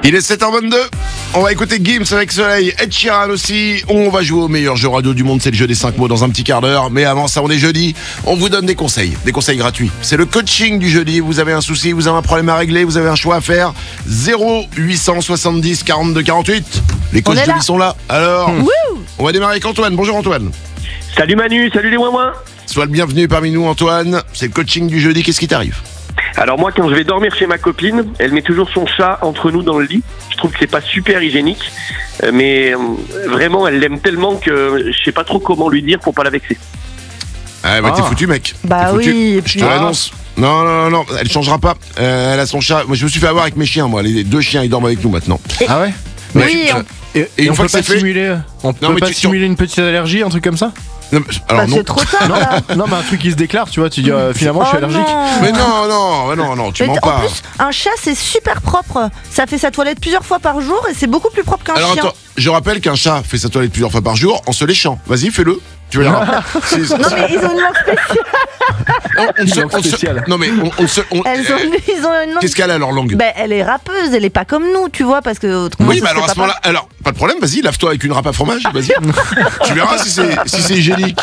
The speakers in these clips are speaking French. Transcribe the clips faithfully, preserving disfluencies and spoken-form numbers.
Il est sept heures vingt-deux, on va écouter Gims avec Soleil, Ed Sheeran aussi. On va jouer au meilleur jeu radio du monde, c'est le jeu des cinq mots dans un petit quart d'heure. Mais avant ça, on est jeudi, on vous donne des conseils, des conseils gratuits. C'est le coaching du jeudi, vous avez un souci, vous avez un problème à régler, vous avez un choix à faire. zéro huit cent soixante-dix quarante-deux quarante-huit. Les coachs jeudi sont là. Alors, mmh. on va démarrer avec Antoine. Bonjour Antoine. Salut Manu, salut les ouin-ouin. Sois le bienvenu parmi nous Antoine, c'est le coaching du jeudi, qu'est-ce qui t'arrive ? Alors moi, quand je vais dormir chez ma copine, elle met toujours son chat entre nous dans le lit. Je trouve que c'est pas super hygiénique, mais vraiment, elle l'aime tellement que je sais pas trop comment lui dire pour pas la vexer. Ah bah ah. t'es foutu mec. Bah t'es foutu. oui. Je te l'annonce. Non, non, non, non, elle changera pas. Euh, elle a son chat. Moi, je me suis fait avoir avec mes chiens. Moi, les deux chiens, ils dorment avec nous maintenant. Et... Ah ouais. Mais oui. Tu... On... Et, et, et une on fois peut que c'est fait, simuler, on peut non, pas tu, simuler tu... une petite allergie, un truc comme ça. Non, alors bah, non. C'est trop tard là. Non mais un truc qui se déclare, tu vois, tu dis euh, finalement oh je suis allergique. Non. Mais non, non, non, non, tu mais mens en pas. En plus, un chat c'est super propre. Ça fait sa toilette plusieurs fois par jour et c'est beaucoup plus propre qu'un alors, chien. Attends, je rappelle qu'un chat fait sa toilette plusieurs fois par jour en se léchant. Vas-y, fais-le. Tu veux la c'est, c'est, non mais ils ont une langue spéciale. Non, on se, on se, non mais on, on se, on, Elles ont, euh, ils ont une langue. Qu'est-ce qu'elle a leur langue ? Ben elle est râpeuse, elle est pas comme nous, tu vois, parce que autrement. Oui, mais alors à ce moment-là, alors pas de problème, vas-y, lave-toi avec une râpe à fromage, vas-y. Tu verras si c'est si c'est hygiénique.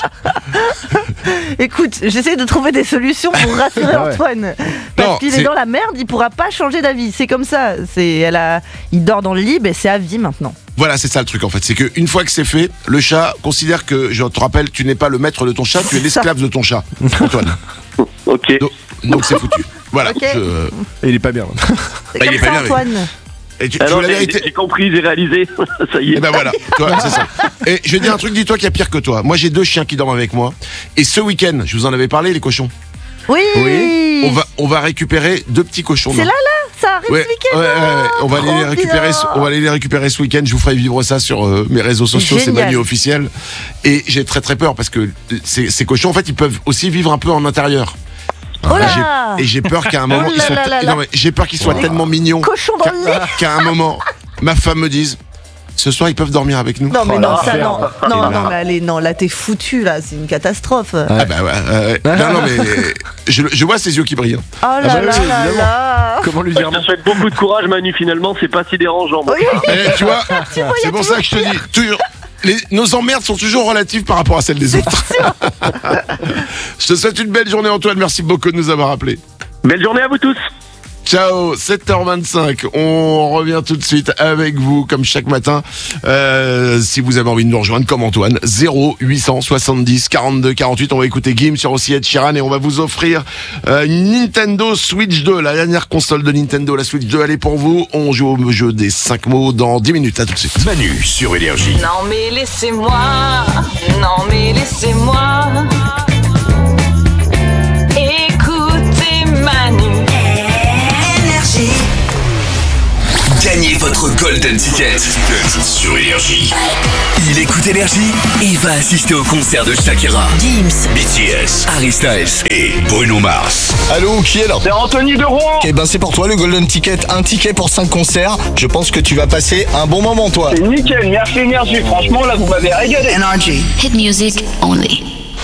Écoute, j'essaie de trouver des solutions pour rassurer ouais. Antoine, parce non, qu'il est... est dans la merde, il pourra pas changer d'avis. C'est comme ça, c'est, elle a, il dort dans le lit, ben c'est à vie maintenant. Voilà, c'est ça le truc en fait, c'est qu'une fois que c'est fait, le chat considère que, je te rappelle, tu n'es pas le maître de ton chat, tu es l'esclave de ton chat, Antoine. Ok. Donc, donc c'est foutu. Voilà. Okay. Je... Et il est pas bien. C'est bah, comme ça, Antoine. Et tu, Alors, tu la vérité... j'ai compris, j'ai réalisé. Ça y est. Et ben voilà, toi, c'est ça. Et je vais dire un truc, dis-toi qu'il y a pire que toi. Moi, j'ai deux chiens qui dorment avec moi. Et ce week-end, je vous en avais parlé, les cochons. Oui. Oui. On va, on va récupérer deux petits cochons. C'est là, là. Ça arrive ouais, ce week-end. Ouais, ouais, ouais. On va aller les récupérer. Bien. On va aller les récupérer ce week-end. Je vous ferai vivre ça sur euh, mes réseaux sociaux. Génial. C'est Manu officiel. Et j'ai très très peur parce que ces, ces cochons, en fait, ils peuvent aussi vivre un peu en intérieur. Oh là. J'ai, et j'ai peur qu'à un moment, oh ils soient, là là là. non, mais j'ai peur qu'ils soient oh. tellement mignons. Cochons dans le lit. Qu'à un moment, ma femme me dise. Ce soir, ils peuvent dormir avec nous. Non, mais oh non, là, ça, non. Non, là. non, mais allez, non, là, t'es foutu, là, c'est une catastrophe. Ouais. Ah, bah, ouais, ouais. Non, non, mais je, je vois ses yeux qui brillent. Oh là ah bah, là oui, là là. Comment lui dire ? Je te souhaite beaucoup de courage, Manu, finalement, c'est pas si dérangeant. Oui. Et, tu vois, tu vois c'est pour ça que je te dis, toujours, les, nos emmerdes sont toujours relatives par rapport à celles des autres. Je te souhaite une belle journée, Antoine. Merci beaucoup de nous avoir appelés. Belle journée à vous tous. Ciao, sept heures vingt-cinq, on revient tout de suite avec vous comme chaque matin. Euh, si vous avez envie de nous rejoindre comme Antoine, zéro huit cent soixante-dix quarante-deux quarante-huit, on va écouter Gims sur aussi Ed Sheeran et on va vous offrir euh, une Nintendo Switch deux, la dernière console de Nintendo, la Switch deux, elle est pour vous. On joue au jeu des cinq mots dans dix minutes, à tout de suite. Manu sur Énergie. Non mais laissez-moi, non mais laissez-moi écoutez Manu. Gagnez votre Golden Ticket sur Énergie. Il écoute Énergie et va assister au concert de Shakira, Gims, B T S, Harry Styles et Bruno Mars. Allô, qui est là ? C'est Anthony de Rouen. Eh ben c'est pour toi le Golden Ticket, un ticket pour cinq concerts. Je pense que tu vas passer un bon moment toi. C'est nickel, merci Énergie. Franchement là vous m'avez régalé. Énergie. Hit music only.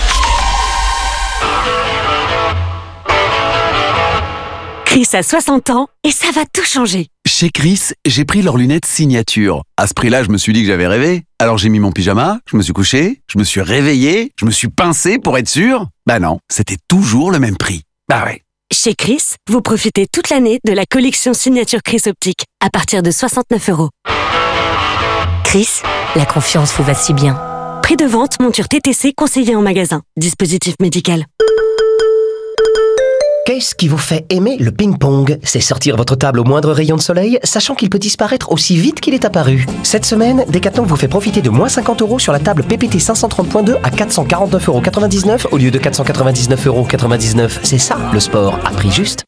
Chris a soixante ans et ça va tout changer. Chez Chris, j'ai pris leurs lunettes signature. À ce prix-là, je me suis dit que j'avais rêvé. Alors j'ai mis mon pyjama, je me suis couché, je me suis réveillé, je me suis pincé pour être sûr. Bah non, c'était toujours le même prix. Bah ouais. Chez Chris, vous profitez toute l'année de la collection signature Chris Optique à partir de soixante-neuf euros. Chris, la confiance vous va si bien. Prix de vente, monture T T C conseillée en magasin. Dispositif médical. Qu'est-ce qui vous fait aimer le ping-pong ? C'est sortir votre table au moindre rayon de soleil, sachant qu'il peut disparaître aussi vite qu'il est apparu. Cette semaine, Decathlon vous fait profiter de moins cinquante euros sur la table P P T cinq cent trente point deux à quatre cent quarante-neuf euros quatre-vingt-dix-neuf au lieu de quatre cent quatre-vingt-dix-neuf euros quatre-vingt-dix-neuf. C'est ça, le sport à prix juste.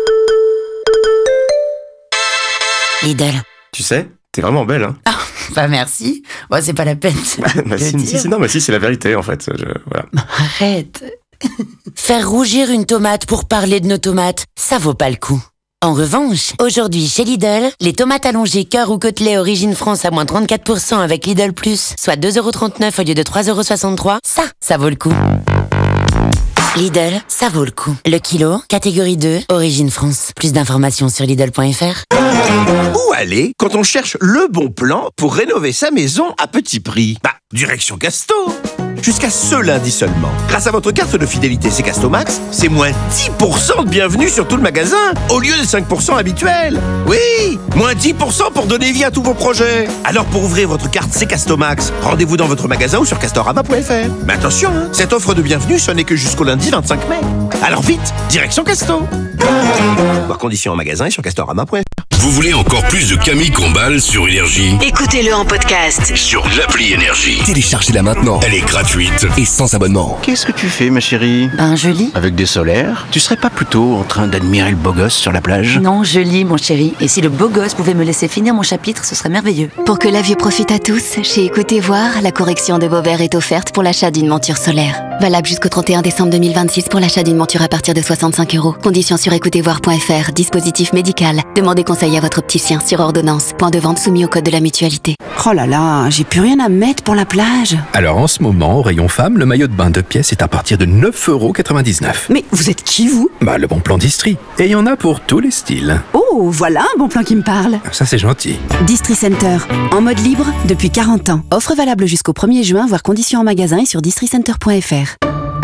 Lidl. Tu sais, t'es vraiment belle, hein. Ah, bah merci. Bon, c'est pas la peine. bah, si, si, si, non, mais si, c'est la vérité, en fait. Je, voilà. Arrête. Faire rougir une tomate pour parler de nos tomates, ça vaut pas le coup. En revanche, aujourd'hui chez Lidl, les tomates allongées cœur ou côtelet origine France à moins trente-quatre pour cent avec Lidl Plus, soit deux euros trente-neuf au lieu de trois euros soixante-trois, ça, ça vaut le coup. Lidl, ça vaut le coup. Le kilo, catégorie deux, origine France. Plus d'informations sur Lidl point F R. Où aller quand on cherche le bon plan pour rénover sa maison à petit prix? Bah, direction Casto. Jusqu'à ce lundi seulement. Grâce à votre carte de fidélité C'est Casto Max, c'est moins dix pour cent de bienvenue sur tout le magasin, au lieu de cinq pour cent habituel. Oui, moins dix pour cent pour donner vie à tous vos projets. Alors pour ouvrir votre carte C'est Casto Max, rendez-vous dans votre magasin ou sur castorama point F R. Mais attention, hein, cette offre de bienvenue, ce n'est que jusqu'au lundi vingt-cinq mai. Alors vite, direction Casto. Voir conditions en magasin et sur castorama point F R. Vous voulez encore plus de Camille Combal sur Énergie? Écoutez-le en podcast sur l'appli Énergie. Téléchargez-la maintenant. Elle est gratuite et sans abonnement. Qu'est-ce que tu fais, ma chérie? Ben, je lis. Avec des solaires? Tu serais pas plutôt en train d'admirer le beau gosse sur la plage? Non, je lis, mon chéri. Et si le beau gosse pouvait me laisser finir mon chapitre, ce serait merveilleux. Pour que la vue profite à tous, chez Écoutez Voir, la correction de vos verres est offerte pour l'achat d'une monture solaire. Valable jusqu'au trente et un décembre deux mille vingt-six pour l'achat d'une monture à partir de soixante-cinq euros. Conditions sur écoutez voir point F R. Dispositif médical. Demandez conseil à votre opticien sur ordonnance. Point de vente soumis au code de la mutualité. Oh là là, j'ai plus rien à mettre pour la plage. Alors en ce moment, au rayon femme, le maillot de bain deux pièces est à partir de neuf euros quatre-vingt-dix-neuf. Mais vous êtes qui, vous? Bah, le bon plan d'Istrie. Et il y en a pour tous les styles. Oh, voilà un bon plan qui me parle. Ça, c'est gentil. Distri Center, en mode libre depuis quarante ans. Offre valable jusqu'au premier juin, voire conditions en magasin et sur distri center point F R.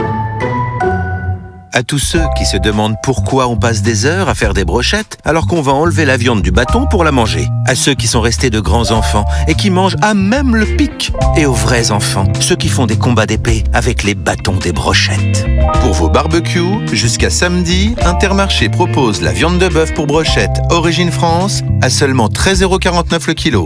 À tous ceux qui se demandent pourquoi on passe des heures à faire des brochettes alors qu'on va enlever la viande du bâton pour la manger. À ceux qui sont restés de grands enfants et qui mangent à même le pic. Et aux vrais enfants, ceux qui font des combats d'épée avec les bâtons des brochettes. Pour vos barbecues, jusqu'à samedi, Intermarché propose la viande de bœuf pour brochette Origine France à seulement treize euros quarante-neuf le kilo.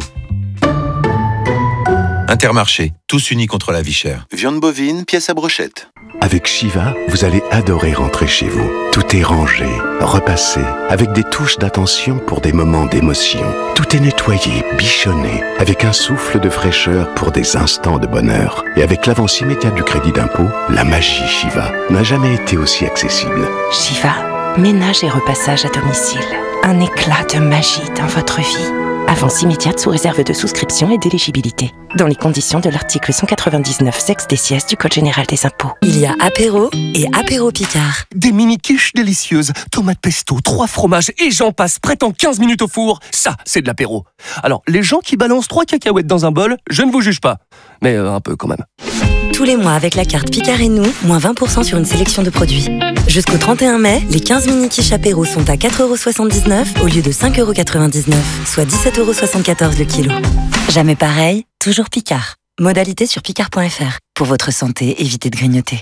Intermarché, tous unis contre la vie chère. Viande bovine, pièce à brochette. Avec Shiva, vous allez adorer rentrer chez vous. Tout est rangé, repassé, avec des touches d'attention pour des moments d'émotion. Tout est nettoyé, bichonné, avec un souffle de fraîcheur pour des instants de bonheur. Et avec l'avance immédiate du crédit d'impôt, la magie Shiva n'a jamais été aussi accessible. Shiva, ménage et repassage à domicile. Un éclat de magie dans votre vie. Avance immédiate sous réserve de souscription et d'éligibilité. Dans les conditions de l'article cent quatre-vingt-dix-neuf sexe des sièges du Code général des impôts. Il y a apéro et apéro Picard. Des mini-quiches délicieuses, tomates pesto, trois fromages et j'en passe, prêt en quinze minutes au four. Ça, c'est de l'apéro. Alors, les gens qui balancent trois cacahuètes dans un bol, je ne vous juge pas. Mais euh, un peu quand même. Tous les mois avec la carte Picard et nous, moins vingt pour cent sur une sélection de produits. Jusqu'au trente et un mai, les quinze mini-quiches apéro sont à quatre euros soixante-dix-neuf au lieu de cinq euros quatre-vingt-dix-neuf, soit dix-sept euros soixante-quatorze le kilo. Jamais pareil, toujours Picard. Modalité sur picard point F R. Pour votre santé, évitez de grignoter.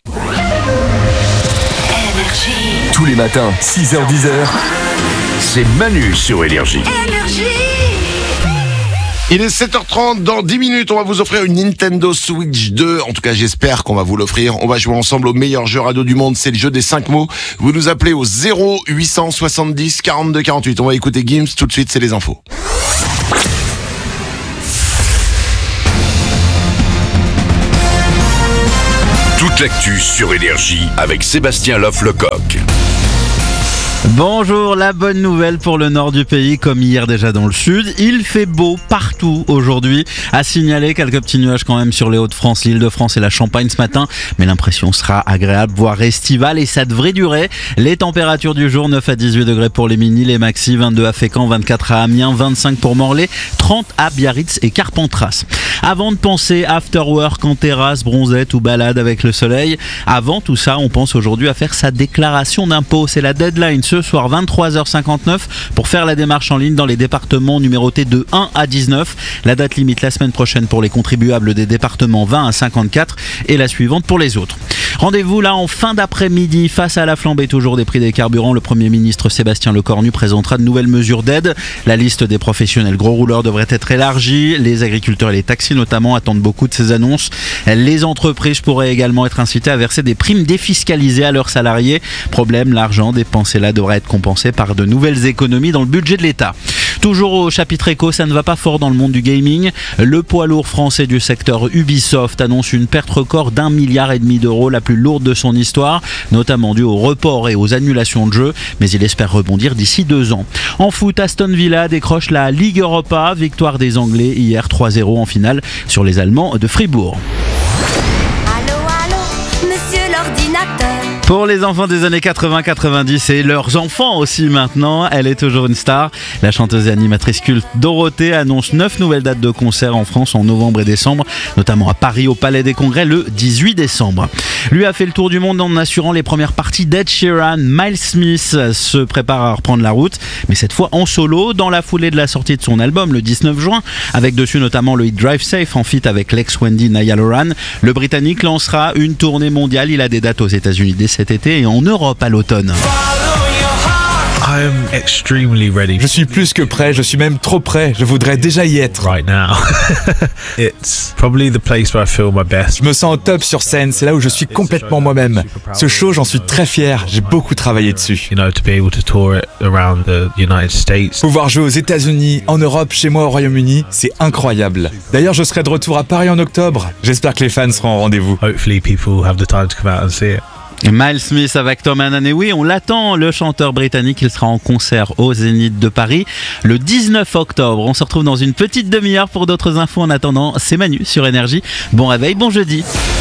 Tous les matins, six heures dix heures, c'est Manu sur Énergie. Il est sept heures trente, dans dix minutes, on va vous offrir une Nintendo Switch deux. En tout cas, j'espère qu'on va vous l'offrir. On va jouer ensemble au meilleur jeu radio du monde, c'est le jeu des cinq mots. Vous nous appelez au zéro huit cent soixante-dix quarante-deux quarante-huit. On va écouter Gims, tout de suite, c'est les infos. Toute l'actu sur Énergie avec Sébastien Loff-Lecoq. Bonjour, la bonne nouvelle pour le nord du pays, comme hier déjà dans le sud. Il fait beau partout aujourd'hui. À signaler quelques petits nuages quand même sur les Hauts-de-France, l'Île-de-France et la Champagne ce matin. Mais l'impression sera agréable, voire estivale, et ça devrait durer. Les températures du jour, neuf à dix-huit degrés pour les mini, les maxi, vingt-deux à Fécamp, vingt-quatre à Amiens, vingt-cinq pour Morlaix, trente à Biarritz et Carpentras. Avant de penser after work en terrasse, bronzette ou balade avec le soleil, avant tout ça, on pense aujourd'hui à faire sa déclaration d'impôt. C'est la deadline ce soir vingt-trois heures cinquante-neuf pour faire la démarche en ligne dans les départements numérotés de un à dix-neuf. La date limite la semaine prochaine pour les contribuables des départements vingt à cinquante-quatre et la suivante pour les autres. Rendez-vous là en fin d'après-midi face à la flambée toujours des prix des carburants. Le Premier ministre Sébastien Lecornu présentera de nouvelles mesures d'aide. La liste des professionnels gros rouleurs devrait être élargie. Les agriculteurs et les taxis notamment attendent beaucoup de ces annonces. Les entreprises pourraient également être incitées à verser des primes défiscalisées à leurs salariés. Problème, l'argent dépensé là devrait être compensé par de nouvelles économies dans le budget de l'État. Toujours au chapitre éco, ça ne va pas fort dans le monde du gaming. Le poids lourd français du secteur Ubisoft annonce une perte record d'un milliard et demi d'euros, la plus lourde de son histoire, notamment due au report et aux annulations de jeux, mais il espère rebondir d'ici deux ans. En foot, Aston Villa décroche la Ligue Europa, victoire des Anglais hier trois zéro en finale sur les Allemands de Fribourg. Allô, allô, monsieur l'ordinateur. Pour les enfants des années quatre-vingts quatre-vingt-dix et leurs enfants aussi maintenant, elle est toujours une star. La chanteuse et animatrice culte Dorothée annonce neuf nouvelles dates de concerts en France en novembre et décembre, notamment à Paris au Palais des Congrès le dix-huit décembre. Lui a fait le tour du monde en assurant les premières parties d'Ed Sheeran. Miles Smith se prépare à reprendre la route, mais cette fois en solo, dans la foulée de la sortie de son album le dix-neuf juin, avec dessus notamment le hit Drive Safe en feat avec l'ex Wendy Naya Loran. Le Britannique lancera une tournée mondiale. Il a des dates aux États-Unis dès cet été et en Europe à l'automne. I'm extremely ready. Je suis plus que prêt, je suis même trop prêt. Je voudrais déjà y être. Right now. It's probably the place where I feel my best. Je me sens au top sur scène, c'est là où je suis complètement moi-même. Ce show, j'en suis très fier, j'ai beaucoup travaillé dessus. You know, to be able to tour it around the United States. Pouvoir jouer aux États-Unis, en Europe, chez moi au Royaume-Uni, c'est incroyable. D'ailleurs, je serai de retour à Paris en octobre. J'espère que les fans seront au rendez-vous. Hopefully people have the time to come out and see it. Miles Smith avec Tom Hannan, et oui, on l'attend, le chanteur britannique. Il sera en concert au Zénith de Paris le dix-neuf octobre. On se retrouve dans une petite demi-heure pour d'autres infos. En attendant, c'est Manu sur Énergie. Bon réveil, bon jeudi.